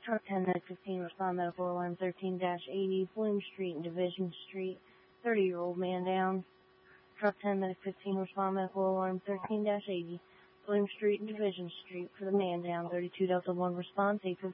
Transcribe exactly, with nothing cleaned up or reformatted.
Truck ten Med fifteen, respond medical alarm thirteen eighty, Bloom Street and Division Street, thirty-year-old man down. Truck ten Medic fifteen, respond medical alarm thirteen eighty, Bloom Street and Division Street for the man down. thirty-two Delta one response, eight fifty.